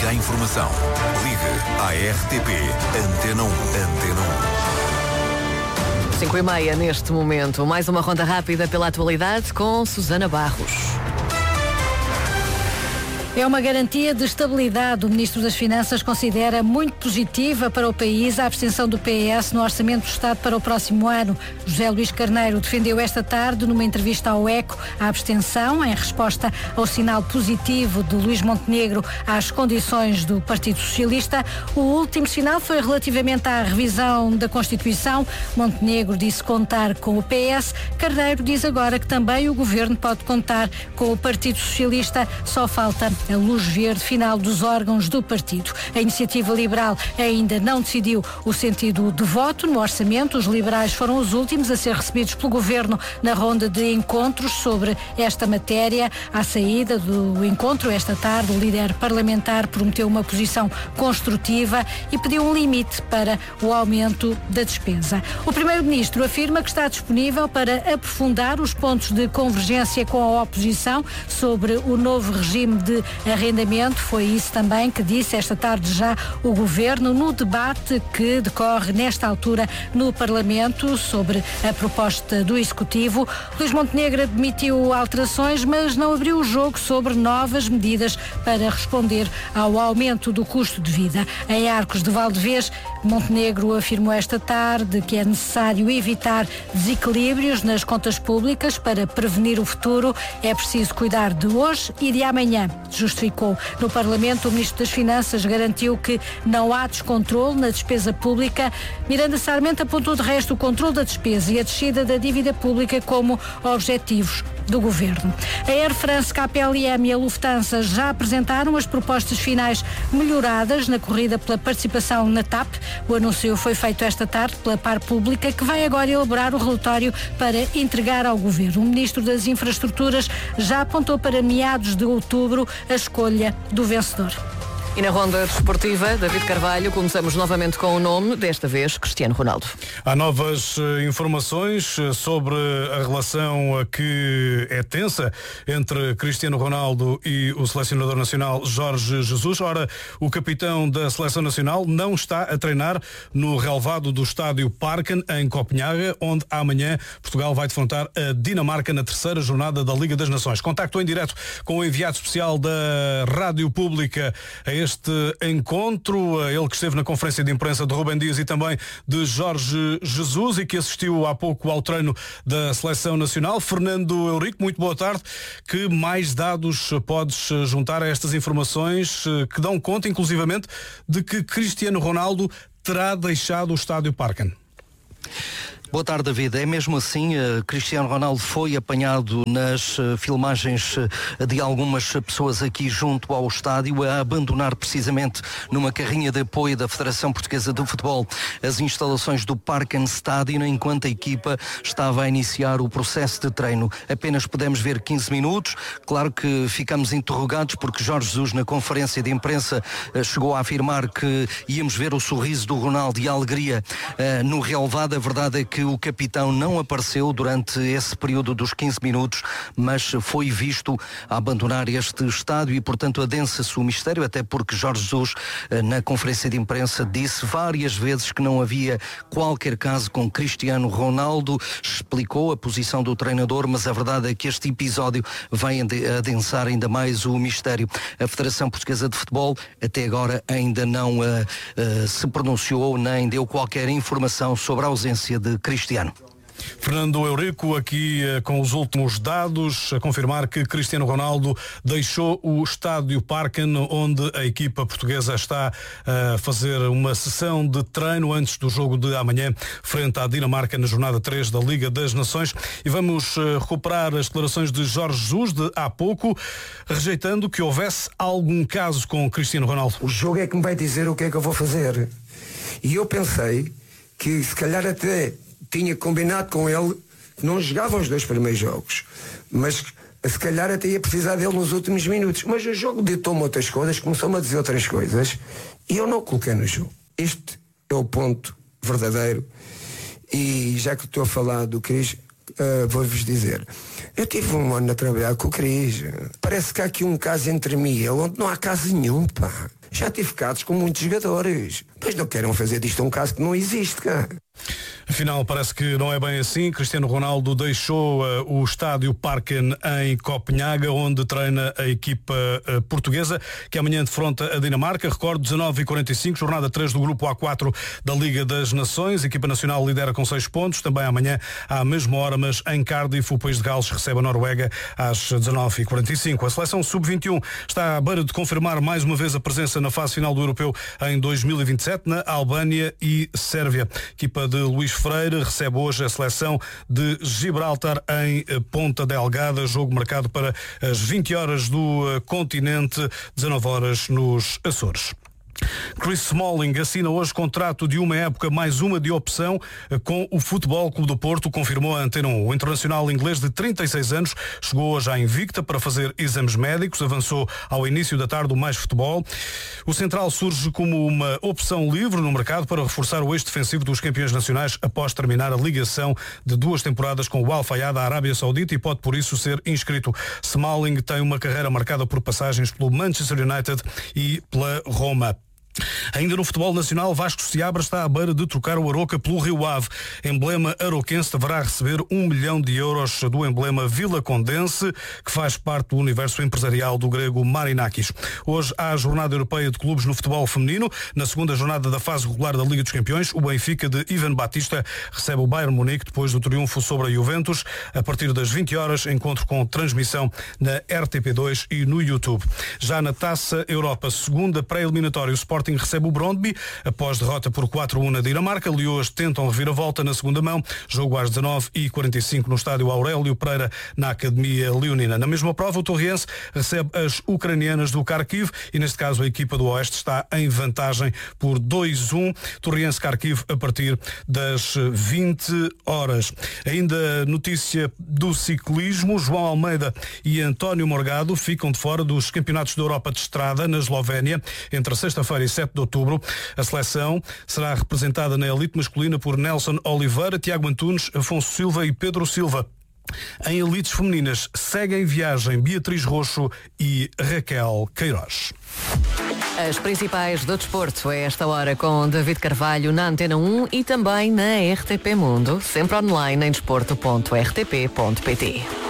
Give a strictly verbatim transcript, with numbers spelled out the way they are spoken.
Siga a informação. Ligue à R T P Antena um. Antena um. cinco e meia neste momento. Mais uma ronda rápida pela atualidade com Susana Barros. É uma garantia de estabilidade. O Ministro das Finanças considera muito positiva para o país a abstenção do P S no Orçamento do Estado para o próximo ano. José Luís Carneiro defendeu esta tarde, numa entrevista ao ECO, a abstenção em resposta ao sinal positivo de Luís Montenegro às condições do Partido Socialista. O último sinal foi relativamente à revisão da Constituição. Montenegro disse contar com o P S. Carneiro diz agora que também o Governo pode contar com o Partido Socialista. Só falta a luz verde final dos órgãos do partido. A Iniciativa Liberal ainda não decidiu o sentido de voto no orçamento. Os liberais foram os últimos a ser recebidos pelo Governo na ronda de encontros sobre esta matéria. À saída do encontro esta tarde, o líder parlamentar prometeu uma posição construtiva e pediu um limite para o aumento da despesa. O primeiro-ministro afirma que está disponível para aprofundar os pontos de convergência com a oposição sobre o novo regime de arrendamento. Foi isso também que disse esta tarde já o Governo no debate que decorre nesta altura no Parlamento sobre a proposta do Executivo. Luís Montenegro admitiu alterações, mas não abriu o jogo sobre novas medidas para responder ao aumento do custo de vida. Em Arcos de Valdevez, Montenegro afirmou esta tarde que é necessário evitar desequilíbrios nas contas públicas para prevenir o futuro. É preciso cuidar de hoje e de amanhã. Justificou. No Parlamento, o Ministro das Finanças garantiu que não há descontrole na despesa pública. Miranda Sarmento apontou de resto o controle da despesa e a descida da dívida pública como objetivos do Governo. A Air France, K P L M e a Lufthansa já apresentaram as propostas finais melhoradas na corrida pela participação na TAP. O anúncio foi feito esta tarde pela Par Pública, que vai agora elaborar o relatório para entregar ao Governo. O Ministro das Infraestruturas já apontou para meados de outubro a escolha do vencedor. E na ronda desportiva, David Carvalho, começamos novamente com o nome, desta vez Cristiano Ronaldo. Há novas uh, informações sobre a relação uh, que é tensa entre Cristiano Ronaldo e o selecionador nacional Jorge Jesus. Ora, o capitão da seleção nacional não está a treinar no relvado do estádio Parken, em Copenhaga, onde amanhã Portugal vai defrontar a Dinamarca na terceira jornada da Liga das Nações. Contacto em direto com o enviado especial da Rádio Pública a este encontro, ele que esteve na conferência de imprensa de Rubem Dias e também de Jorge Jesus e que assistiu há pouco ao treino da Seleção Nacional. Fernando Eurico, muito boa tarde. Que mais dados podes juntar a estas informações que dão conta, inclusivamente, de que Cristiano Ronaldo terá deixado o estádio Parken? Boa tarde, David. É mesmo assim, uh, Cristiano Ronaldo foi apanhado nas uh, filmagens uh, de algumas pessoas aqui junto ao estádio a abandonar precisamente numa carrinha de apoio da Federação Portuguesa de Futebol as instalações do Parken Stadium, enquanto a equipa estava a iniciar o processo de treino. Apenas pudemos ver quinze minutos. Claro que ficamos interrogados porque Jorge Jesus, na conferência de imprensa, uh, chegou a afirmar que íamos ver o sorriso do Ronaldo e a alegria uh, no relvado. A verdade é que o capitão não apareceu durante esse período dos quinze minutos, mas foi visto a abandonar este estádio e, portanto, adensa-se o mistério, até porque Jorge Jesus, na conferência de imprensa, disse várias vezes que não havia qualquer caso com Cristiano Ronaldo, explicou a posição do treinador, mas a verdade é que este episódio vai adensar ainda mais o mistério. A Federação Portuguesa de Futebol até agora ainda não uh, uh, se pronunciou nem deu qualquer informação sobre a ausência de Cristiano. Fernando Eurico, aqui eh, com os últimos dados, a confirmar que Cristiano Ronaldo deixou o estádio Parken, onde a equipa portuguesa está a fazer uma sessão de treino antes do jogo de amanhã, frente à Dinamarca, na jornada três da Liga das Nações. E vamos eh, recuperar as declarações de Jorge Jesus de há pouco, rejeitando que houvesse algum caso com Cristiano Ronaldo. O jogo é que me vai dizer o que é que eu vou fazer. E eu pensei que se calhar até tinha combinado com ele que não jogava os dois primeiros jogos, mas se calhar até ia precisar dele nos últimos minutos. Mas o jogo ditou-me outras coisas, começou-me a dizer outras coisas e eu não o coloquei no jogo. Este é o ponto verdadeiro. E já que estou a falar do Cris, uh, vou-vos dizer, eu tive um ano a trabalhar com o Cris. Parece que há aqui um caso entre mim e ele onde não há caso nenhum, pá. Já tive casos com muitos jogadores. Pois não queiram fazer disto um caso que não existe, cara. Afinal, parece que não é bem assim. Cristiano Ronaldo deixou uh, o estádio Parken em Copenhaga, onde treina a equipa uh, portuguesa, que amanhã defronta a Dinamarca. Recordo, dezanove e quarenta e cinco, jornada três do Grupo A quatro da Liga das Nações. A equipa nacional lidera com seis pontos. Também amanhã, à mesma hora, mas em Cardiff, o País de Gales recebe a Noruega às dezanove e quarenta e cinco. A seleção sub vinte e um está à beira de confirmar mais uma vez a presença na fase final do Europeu em dois mil e vinte e sete, na Albânia e Sérvia. A equipa de Luís Freire recebe hoje a seleção de Gibraltar em Ponta Delgada, jogo marcado para as vinte horas do continente, dezanove horas nos Açores. Chris Smalling assina hoje contrato de uma época mais uma de opção com o Futebol Clube do Porto, confirmou a Antena um. O internacional inglês de trinta e seis anos chegou hoje à Invicta para fazer exames médicos, avançou ao início da tarde o Mais Futebol. O central surge como uma opção livre no mercado para reforçar o eixo defensivo dos campeões nacionais após terminar a ligação de duas temporadas com o Al Fayad da Arábia Saudita e pode por isso ser inscrito. Smalling tem uma carreira marcada por passagens pelo Manchester United e pela Roma. Ainda no futebol nacional, Vasco Seabra está à beira de trocar o Aroca pelo Rio Ave. Emblema aroquense deverá receber um milhão de euros do emblema Vila Condense, que faz parte do universo empresarial do grego Marinakis. Hoje há a Jornada Europeia de Clubes no futebol feminino. Na segunda jornada da fase regular da Liga dos Campeões, o Benfica de Ivan Batista recebe o Bayern Munique depois do triunfo sobre a Juventus. A partir das vinte horas, encontro com transmissão na R T P dois e no YouTube. Já na Taça Europa, segunda pré-eliminatória, o Sporting recebe o Brondby após derrota por quatro a um na Dinamarca. Leões tentam reviravolta na segunda mão, jogo às dezanove e quarenta e cinco no estádio Aurélio Pereira, na Academia Leonina. Na mesma prova, o Torriense recebe as ucranianas do Kharkiv e neste caso a equipa do Oeste está em vantagem por dois a um. Torriense-Kharkiv a partir das vinte horas. Ainda notícia do ciclismo, João Almeida e António Morgado ficam de fora dos campeonatos da Europa de estrada na Eslovénia entre sexta-feira e sete de outubro. A seleção será representada na elite masculina por Nelson Oliveira, Tiago Antunes, Afonso Silva e Pedro Silva. Em elites femininas seguem viagem Beatriz Roxo e Raquel Queiroz. As principais do desporto a esta hora com David Carvalho na Antena um e também na R T P Mundo, sempre online em desporto ponto r t p ponto p t.